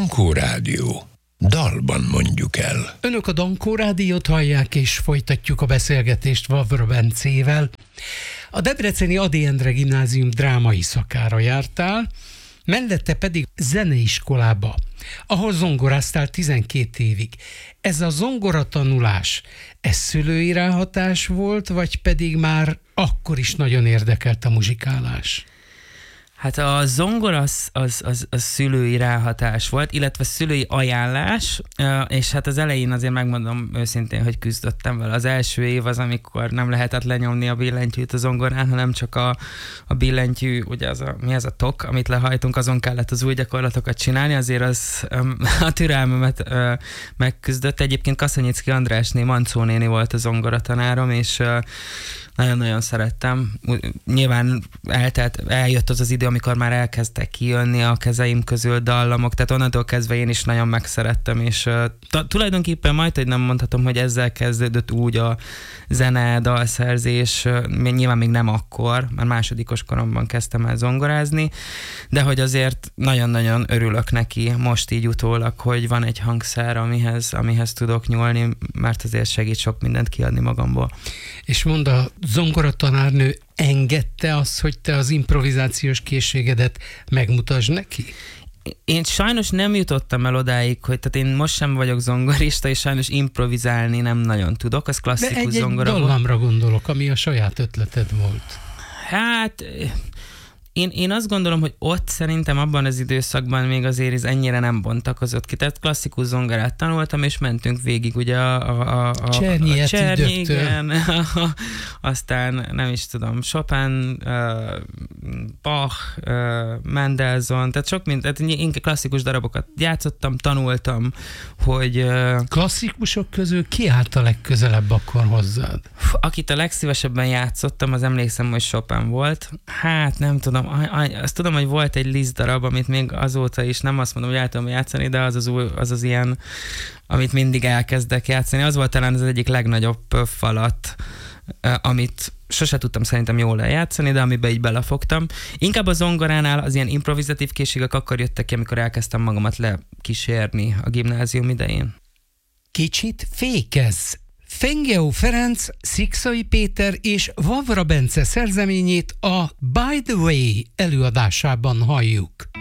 Dankó Rádió. Dalban mondjuk el. Önök a Dankó Rádiót hallják, és folytatjuk a beszélgetést Vavra Bencével. A debreceni Ady Endre Gimnázium drámai szakára jártál, mellette pedig zeneiskolába, ahol zongoráztál 12 évig. Ez a zongoratanulás, ez szülői ráhatás volt, vagy pedig már akkor is nagyon érdekelt a muzsikálás? Hát a zongora az szülői ráhatás volt, illetve szülői ajánlás, és hát az elején azért megmondom őszintén, hogy küzdöttem vele. Az első év az, amikor nem lehetett lenyomni a billentyűt a zongorán, hanem csak a billentyű, ugye mi ez a tok, amit lehajtunk, azon kellett az új gyakorlatokat csinálni, azért az a türelmemet megküzdött. Egyébként Kaszanyicki Andrásné, Mancó néni volt a zongoratanárom, és nagyon-nagyon szerettem. Nyilván eljött az idő, amikor már elkezdtek kijönni a kezeim közül dallamok, tehát onnantól kezdve én is nagyon megszerettem, és tulajdonképpen majdhogy nem mondhatom, hogy ezzel kezdődött úgy a zene, dalszerzés, nyilván még nem akkor, már másodikos koromban kezdtem el zongorázni, de hogy azért nagyon-nagyon örülök neki most így utólag, hogy van egy hangszer, amihez tudok nyúlni, mert azért segít sok mindent kiadni magamból. És mondd, a zongoratanárnő engedte azt, hogy te az improvizációs készségedet megmutasd neki? Én sajnos nem jutottam el odáig, hogy tehát én most sem vagyok zongorista, és sajnos improvizálni nem nagyon tudok, az klasszikus zongora volt. De egy dallamra gondolok, ami a saját ötleted volt. Hát... Én azt gondolom, hogy ott szerintem abban az időszakban még azért ez ennyire nem bontakozott ki. Tehát klasszikus zongorát tanultam, és mentünk végig ugye a Csernyi, igen, aztán nem is tudom, Chopin, Bach, Mendelssohn, tehát sok tehát én klasszikus darabokat játszottam, tanultam, hogy... Klasszikusok közül ki állt a legközelebb akkor hozzád? Akit a legszívesebben játszottam, az emlékszem, hogy Chopin volt. Hát nem tudom, azt tudom, hogy volt egy Liszt darab, amit még azóta is nem azt mondom, hogy el tudom játszani, de az az ilyen, amit mindig elkezdek játszani. Az volt talán az egyik legnagyobb falat, amit sose tudtam szerintem jól eljátszani, de amiben így belefogtam. Inkább a zongoránál az ilyen improvizatív készségek akkor jöttek ki, amikor elkezdtem magamat lekísérni a gimnázium idején. Kicsit fékezz! Fengeó Ferenc, Szikszai Péter és Vavra Bence szerzeményét a By the Way előadásában halljuk.